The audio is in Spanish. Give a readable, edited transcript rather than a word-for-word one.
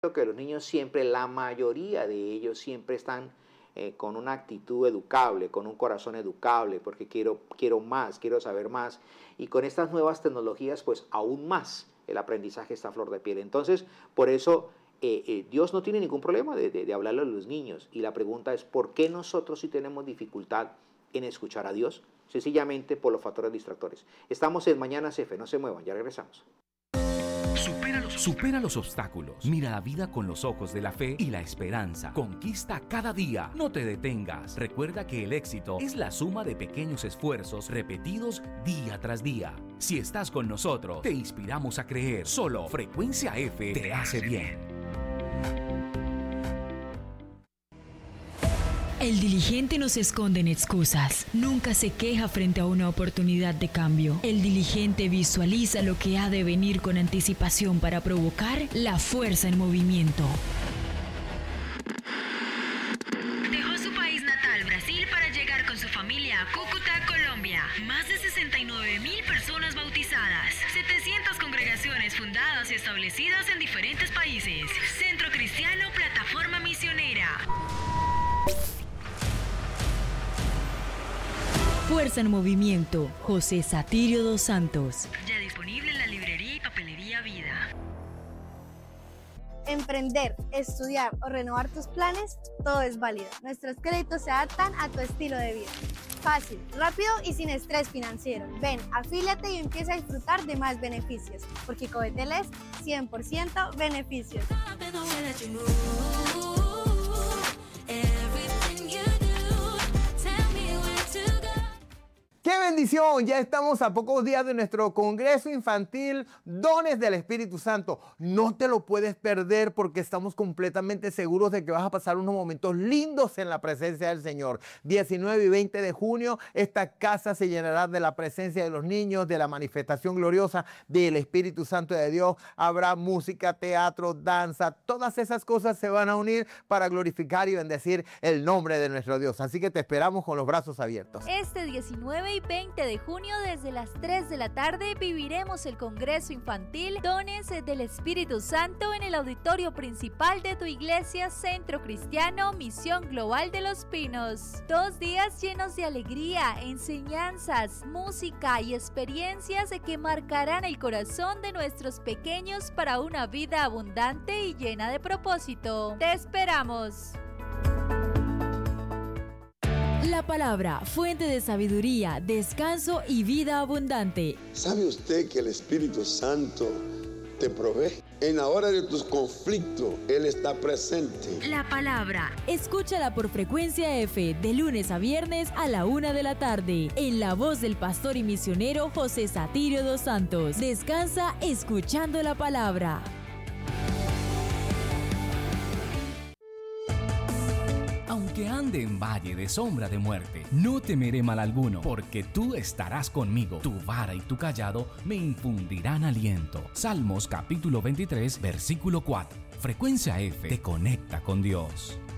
que los niños siempre, la mayoría de ellos siempre están con una actitud educable, con un corazón educable, porque quiero más, quiero saber más. Y con estas nuevas tecnologías, pues aún más el aprendizaje está a flor de piel. Entonces, por eso Dios no tiene ningún problema de hablarle a los niños. Y la pregunta es, ¿por qué nosotros sí tenemos dificultad en escuchar a Dios? Sencillamente por los factores distractores. Estamos en Mañanas F, no se muevan, ya regresamos. Supera los obstáculos. Mira la vida con los ojos de la fe y la esperanza. Conquista cada día. No te detengas. Recuerda que el éxito es la suma de pequeños esfuerzos repetidos día tras día. Si estás con nosotros, te inspiramos a creer. Solo Frecuencia F te hace bien. El diligente no se esconde en excusas, nunca se queja frente a una oportunidad de cambio. El diligente visualiza lo que ha de venir con anticipación para provocar la fuerza en movimiento. Dejó su país natal, Brasil, para llegar con su familia a Cúcuta, Colombia. Más de 69,000 personas bautizadas, 700 congregaciones fundadas y establecidas en diferentes países. Centro Cristiano, plataforma misionera. Fuerza en Movimiento, José Satirio dos Santos. Ya disponible en la librería y papelería Vida. Emprender, estudiar o renovar tus planes, todo es válido. Nuestros créditos se adaptan a tu estilo de vida. Fácil, rápido y sin estrés financiero. Ven, afíliate y empieza a disfrutar de más beneficios, porque Covetel es 100% beneficios. ¡Qué bendición! Ya estamos a pocos días de nuestro Congreso Infantil Dones del Espíritu Santo. No te lo puedes perder porque estamos completamente seguros de que vas a pasar unos momentos lindos en la presencia del Señor. 19 y 20 de junio, esta casa se llenará de la presencia de los niños, de la manifestación gloriosa del Espíritu Santo de Dios. Habrá música, teatro, danza, todas esas cosas se van a unir para glorificar y bendecir el nombre de nuestro Dios. Así que te esperamos con los brazos abiertos. Este 19 y 20 de junio desde las 3 de la tarde viviremos el Congreso Infantil Dones del Espíritu Santo en el auditorio principal de tu iglesia Centro Cristiano Misión Global de Los Pinos. 2 días llenos de alegría, enseñanzas, música y experiencias que marcarán el corazón de nuestros pequeños para una vida abundante y llena de propósito. ¡Te esperamos! La palabra, fuente de sabiduría, descanso y vida abundante. ¿Sabe usted que el Espíritu Santo te provee? En la hora de tus conflictos, Él está presente. La palabra, escúchala por Frecuencia F de lunes a viernes a la 1 de la tarde, en la voz del pastor y misionero José Satirio dos Santos. Descansa escuchando la palabra. Aunque ande en valle de sombra de muerte, no temeré mal alguno, porque tú estarás conmigo. Tu vara y tu callado me infundirán aliento. Salmos capítulo 23, versículo 4. Frecuencia F te conecta con Dios.